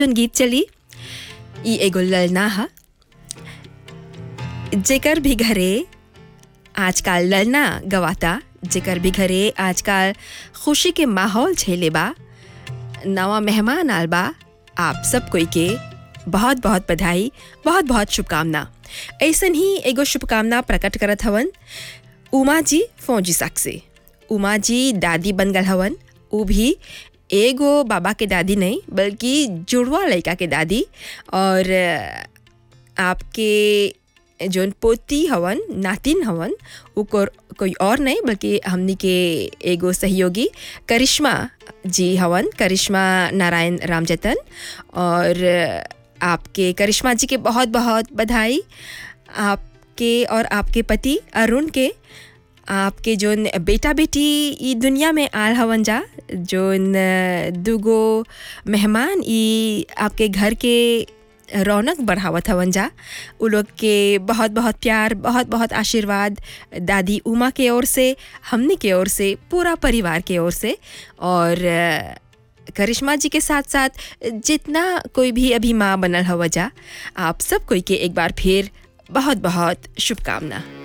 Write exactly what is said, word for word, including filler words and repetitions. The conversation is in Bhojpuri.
जोन गीत चली ई एगो ललना हा जेकर भी घरे आजकल ललना गवाता, जेकर भी घरे आजकल खुशी के माहौल छेले बा, नवा मेहमान आल बा, आप सब कोई के बहुत बहुत बधाई, बहुत बहुत शुभकामना। ऐसन ही एगो शुभकामना प्रकट करत हवन उमा जी फौजी साक से। उमा जी दादी बन गल हवन, उ भी एगो बाबा के दादी नहीं बल्कि जुड़वा लड़का के दादी। और आपके जोन पोती हवन नातिन हवन उ कोई और नहीं बल्कि हमनी के एगो सहयोगी करिश्मा जी हवन, करिश्मा नारायण रामजतन। और आपके करिश्मा जी के बहुत बहुत बधाई, आपके और आपके पति अरुण के, आपके जोन बेटा बेटी ई दुनिया में आल हवन जा, जोन दुगो मेहमान ई आपके घर के रौनक बढ़ावत हवन जा, उ लोग के बहुत बहुत प्यार, बहुत बहुत आशीर्वाद दादी उमा के ओर से, हमने के ओर से, पूरा परिवार के ओर से। और करिश्मा जी के साथ साथ जितना कोई भी अभी माँ बनल हवा जा, आप सब कोई के एक बार फिर बहुत बहुत शुभकामना।